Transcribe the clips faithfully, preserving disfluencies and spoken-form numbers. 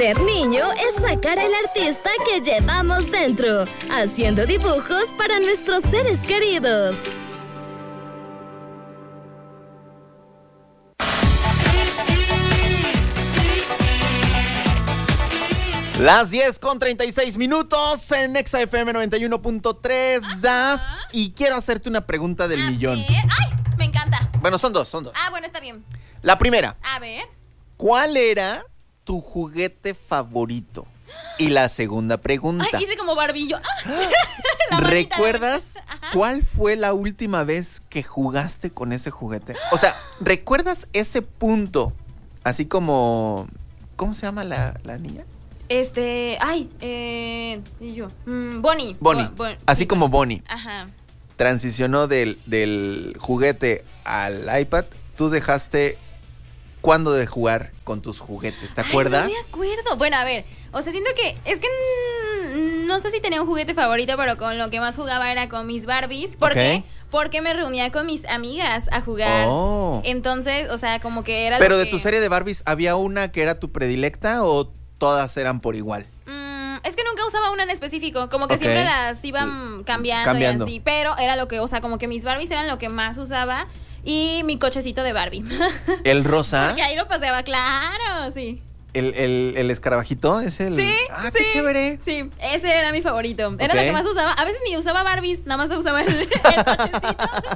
Ser niño es sacar al artista que llevamos dentro, haciendo dibujos para nuestros seres queridos. Las diez con treinta y seis minutos en Exa F M noventa y uno punto tres, Daf. Y quiero hacerte una pregunta del A millón. ver. ¡Ay! Me encanta. Bueno, son dos, son dos. Ah, bueno, está bien. La primera. A ver. ¿Cuál era tu juguete favorito? Y la segunda pregunta. Ay, hice como barbillo. Ah, ¿recuerdas cuál fue la última vez que jugaste con ese juguete? O sea, ¿recuerdas ese punto? Así como... ¿Cómo se llama la, la niña? Este, ay, eh, y yo, mm, Bonnie. Bonnie, Bo- Bon- así sí, como Bonnie. Ajá. Transicionó del, del juguete al iPad. Tú dejaste, ¿cuándo de jugar con tus juguetes? ¿Te acuerdas? Ay, no me acuerdo. Bueno, a ver, o sea, siento que, es que mm, no sé si tenía un juguete favorito, pero con lo que más jugaba era con mis Barbies. ¿Por Ok. qué? Porque me reunía con mis amigas a jugar. Oh. Entonces, o sea, como que era Pero lo de que... tu serie de Barbies, ¿había una que era tu predilecta o todas eran por igual? Mm, es que nunca usaba una en específico, como que Ok. siempre las iban cambiando, Cambiando. y así, pero era lo que, o sea, como que mis Barbies eran lo que más usaba y mi cochecito de Barbie. ¿El rosa? Porque ahí lo paseaba, claro, sí. ¿El, el, el escarabajito? ¿Es el...? Sí, Ah, sí, qué chévere. Sí, ese era mi favorito. Era Ok. lo que más usaba. A veces ni usaba Barbies, nada más usaba el, el cochecito.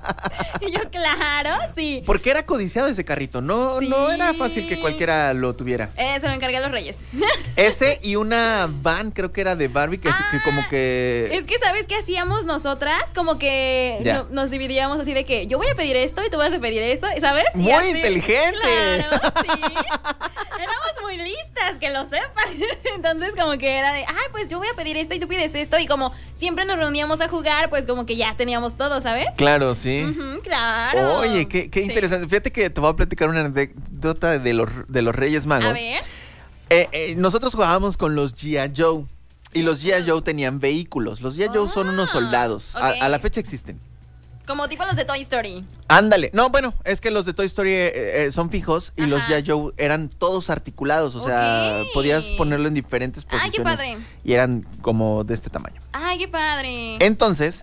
Y yo, claro, sí. Porque era codiciado ese carrito. No, Sí. no era fácil que cualquiera lo tuviera. Eh, se lo encargué a los Reyes. Ese y una van, creo que era de Barbie, que, Ah, que como que... Es que, ¿sabes qué hacíamos nosotras? Como que Ya. no- nos dividíamos así de que yo voy a pedir esto y tú vas a pedir esto, ¿sabes? Y Muy así. inteligente. Claro, sí. Éramos muy listas, que lo sepan. Entonces, como que era de, ay, pues yo voy a pedir esto y tú pides esto. Y como siempre nos reuníamos a jugar, pues como que ya teníamos todo, ¿sabes? Claro, sí. Ujú, claro. Oye, qué, qué Sí. interesante. Fíjate que te voy a platicar una anécdota de los, de los Reyes Magos. A ver. Eh, eh, nosotros jugábamos con los G I. Joe. Y los G I. Joe tenían vehículos. Los G I. Joe son unos soldados. A, ok. a la fecha existen. Como tipo los de Toy Story. Ándale. No, bueno, es que los de Toy Story eh, eh, son fijos y Ajá. los G I. Joe eran todos articulados. O sea, Ok. podías ponerlo en diferentes Ay, qué posiciones. padre. Y eran como de este tamaño. Ay, qué padre. Entonces,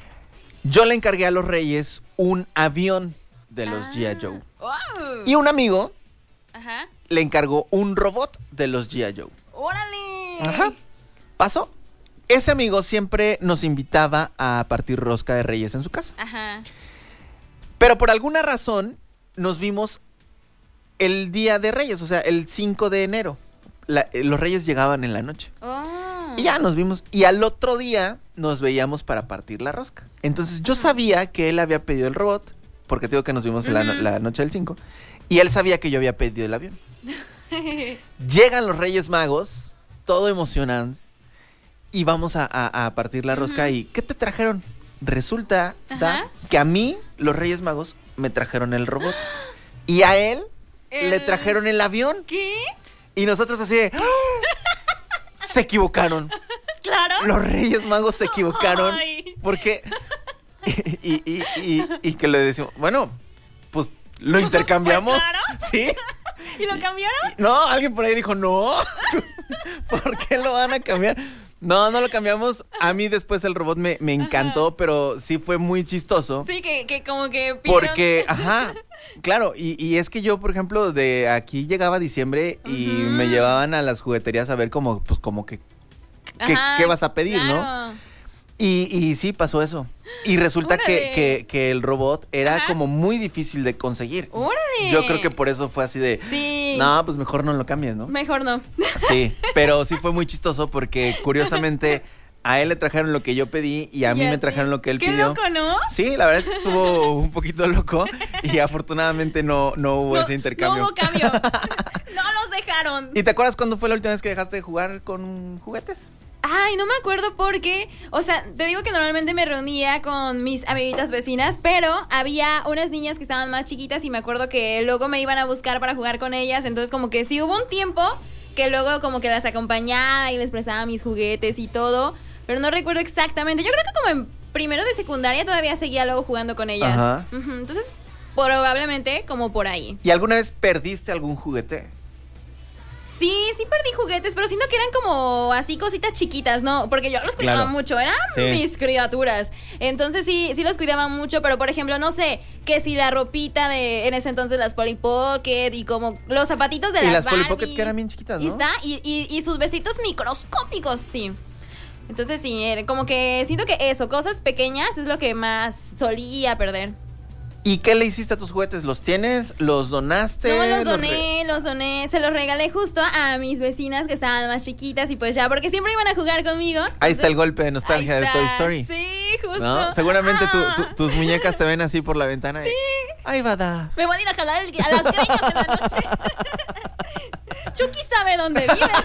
yo le encargué a los Reyes un avión de los Ah. G I. Joe. Wow. Y un amigo Ajá. le encargó un robot de los G I. Joe. ¡Órale! Ajá. ¿Pasó? Ese amigo siempre nos invitaba a partir rosca de Reyes en su casa. Ajá. Pero por alguna razón nos vimos el día de Reyes, o sea, el cinco de enero. La- eh, los Reyes llegaban en la noche. Oh. Y ya nos vimos. Y al otro día nos veíamos para partir la rosca. Entonces yo sabía que él había pedido el robot, porque te digo que nos vimos la, no- Ujú. la noche del cinco. Y él sabía que yo había pedido el avión. Llegan los Reyes Magos, todo emocionado, y vamos a, a- a partir la rosca. Ujú. ¿Y qué te trajeron? Resulta Da, Ajá. que a mí, los Reyes Magos, me trajeron el robot. Y a él le El- trajeron el avión. ¿Qué? Y nosotros así de... ¡ah! Se equivocaron. Claro. Los Reyes Magos se equivocaron. Ay. Porque... Y, y, y, y, y que le decimos, bueno, pues lo intercambiamos. Pues claro. ¿Sí? ¿Y lo cambiaron? No, alguien por ahí dijo, no. ¿Por qué lo van a cambiar? No, no lo cambiamos. A mí después el robot me, me encantó, pero sí fue muy chistoso. Sí, que, que como que pidieron- Porque, ajá, claro, y, y es que yo, por ejemplo, de aquí llegaba diciembre y Ujú. me llevaban a las jugueterías a ver como, pues, como que, que- Ajá, qué vas a pedir, ¿no? claro. Y, y sí, pasó eso. Y resulta que, Órale. que, que el robot era Ajá. como muy difícil de conseguir. ¡Órale! Yo creo que por eso fue así de, Sí. no, pues mejor no lo cambies, ¿no? Mejor no. Sí, pero sí fue muy chistoso porque curiosamente a él le trajeron lo que yo pedí y a mí Y me ti. trajeron lo que él Qué pidió. loco, ¿no? Sí, la verdad es que estuvo un poquito loco y afortunadamente no, no hubo No- ese intercambio. No hubo cambio. No los dejaron. ¿Y te acuerdas cuándo fue la última vez que dejaste de jugar con juguetes? Ay, no me acuerdo porque, o sea, te digo que normalmente me reunía con mis amiguitas vecinas, pero había unas niñas que estaban más chiquitas y me acuerdo que luego me iban a buscar para jugar con ellas, entonces como que sí hubo un tiempo que luego como que las acompañaba y les prestaba mis juguetes y todo, pero no recuerdo exactamente. Yo creo que como en primero de secundaria todavía seguía luego jugando con ellas. Ajá. Ujú, entonces, probablemente como por ahí. ¿Y alguna vez perdiste algún juguete? Sí, sí perdí juguetes, pero siento que eran como así cositas chiquitas, ¿no? Porque yo los cuidaba Claro. mucho, eran Sí. mis criaturas. Entonces sí, sí los cuidaba mucho, pero por ejemplo, no sé, que si la ropita de en ese entonces las Polly Pocket y como los zapatitos de Y las las Polly Barbies. Pocket que eran bien chiquitas, ¿no? Y está, y, y, y sus besitos microscópicos, sí. Entonces sí, era como que siento que eso, cosas pequeñas es lo que más solía perder. ¿Y qué le hiciste a tus juguetes? ¿Los tienes? ¿Los donaste? No, los re- doné, los doné, se los regalé justo a mis vecinas que estaban más chiquitas y pues ya, porque siempre iban a jugar conmigo. Ahí está el Entonces, golpe de nostalgia ahí de está. Toy Story. Sí, justo. ¿No? Seguramente tu- Ah. tu- tus muñecas te ven así por la ventana. Sí. Ahí va, da. Me van a ir a jalar el- a las greñas en la noche. Chucky sabe dónde vives.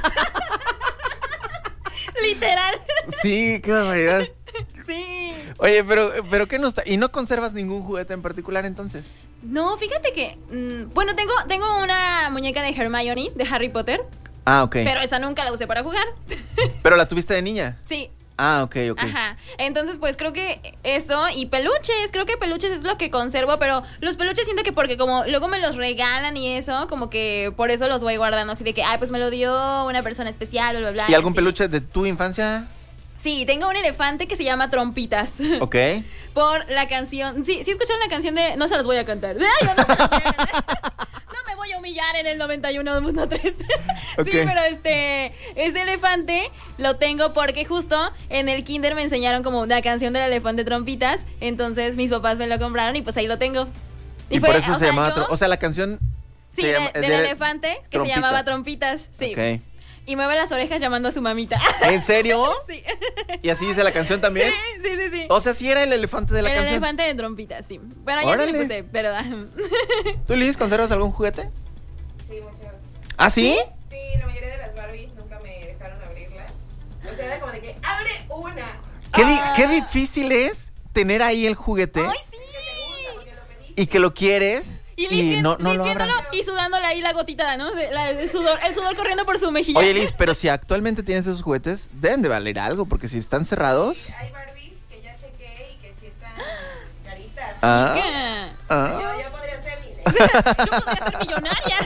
Literal. Sí, qué barbaridad. Sí. Oye, pero, pero ¿qué no está? ¿Y no conservas ningún juguete en particular entonces? No, fíjate que, mm, bueno, tengo, tengo una muñeca de Hermione, de Harry Potter, Ah, ok. pero esa nunca la usé para jugar. ¿Pero la tuviste de niña? Sí. Ah, ok, ok. Ajá. Entonces, pues creo que eso y peluches, creo que peluches es lo que conservo, pero los peluches siento que porque como luego me los regalan y eso, como que por eso los voy guardando así de que, ay, pues me lo dio una persona especial, bla, bla, bla. ¿Y algún así. peluche de tu infancia? Sí, tengo un elefante que se llama Trompitas. Ok. Por la canción. Sí, sí escucharon la canción de. No se las voy a cantar. Ay, yo no, se las voy a- no me voy a humillar en el noventa y uno de Mundo tres. Ok. Sí, pero este. Este elefante lo tengo porque justo en el kinder me enseñaron como la canción del elefante Trompitas. Entonces mis papás me lo compraron y pues ahí lo tengo. Y, fue- por eso o se sea, llamaba... yo- tro- O sea, la canción... Sí, se de- llama- del de- elefante que Trompitas. se llamaba Trompitas. Sí. Ok. Y mueve las orejas llamando a su mamita. ¿En serio? Sí. ¿Y así dice la canción también? Sí, sí, sí, sí. O sea, sí era el elefante de la el canción. elefante de Trompitas, sí. Bueno, ya sí Órale. le puse, pero. ¿Tú, Liz, conservas algún juguete? Sí, muchos. ¿Ah, sí? Sí, la mayoría de las Barbies nunca me dejaron abrirlas. O sea, era como de que, abre una. ¿Qué, di- Ah. qué difícil es tener ahí el juguete ¡Ay, sí! Porque lo pedí. y que lo quieres Y, y, Liz, vi- no, no Liz lo viéndolo abras? y sudándole ahí la gotita, ¿no? De- la- el, sudor, el sudor corriendo por su mejilla. Oye, Liz, pero si actualmente tienes esos juguetes, deben de valer algo, porque si están cerrados... Hay Barbies que ya chequé y que sí están caritas. Ah, ¿Qué? ah. Yo, yo podría ser dinero. Yo podría ser millonaria.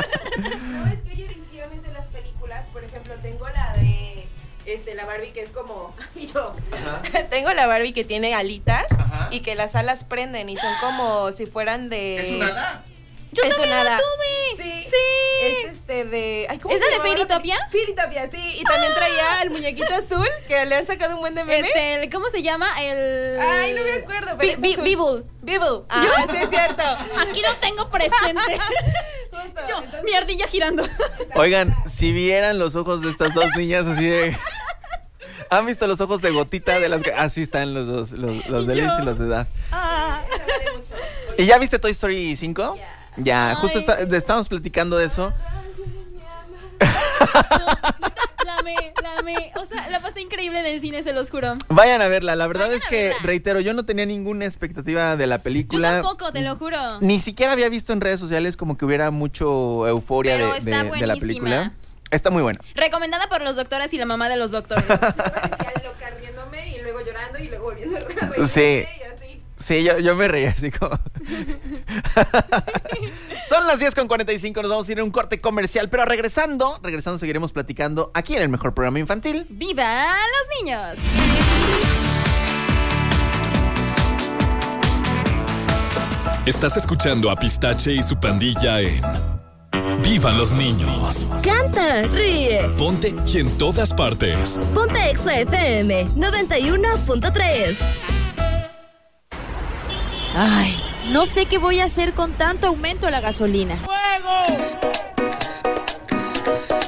No, es que hay ediciones de las películas. Por ejemplo, tengo la de este, la Barbie que es como y yo. Tengo la Barbie que tiene alitas. Ajá. Y que las alas prenden y son como si fueran de. Yo Es también un la hada. tuve. Sí. Sí. Es este de. Ay, ¿cómo ¿Esa se de llamaba la Fairytopia? peli- Fairytopia, sí. Y también traía el muñequito azul que le han sacado un buen de memes. Este, el- ¿cómo se llama? El. Ay, no me acuerdo. Bi- Pero Bi- es azul. Bibble. Bibble. Ah, sí, es cierto. Aquí lo tengo presente. Justo. Yo, Entonces, mi ardilla girando. Oigan, si vieran los ojos de estas dos niñas así de... ¿Han visto los ojos de gotita de las que... Así están los dos, los, los de Y yo. Liz y los de Daf. Ah. esa vale mucho. ¿Y ya viste Toy Story cinco? Ya. Ya, Ay. justo está- estábamos platicando de eso. La amé, la amé. O sea, la pasé increíble en el cine, se los juro. Vayan a verla, la verdad Vayan es a que, verla. reitero, yo no tenía ninguna expectativa de la Yo película. tampoco, te lo juro. Ni siquiera había visto en redes sociales como que hubiera mucho euforia Pero de, está de- de la buenísima. película. Está muy buena. Recomendada por los doctores y la mamá de los doctores. Yo parecía loca riéndome y luego llorando y luego volviendo a reírme Sí. y así. Sí, yo, yo me reía así como... Son las diez con cuarenta y cinco, nos vamos a ir a un corte comercial, pero regresando, regresando seguiremos platicando aquí en el mejor programa infantil. ¡Viva los niños! Estás escuchando a Pistache y su pandilla en ¡Vivan los niños! Canta, ríe. Ponte y en todas partes. Ponte Exa F M noventa y uno punto tres. Ay, no sé qué voy a hacer con tanto aumento a la gasolina. ¡Fuego!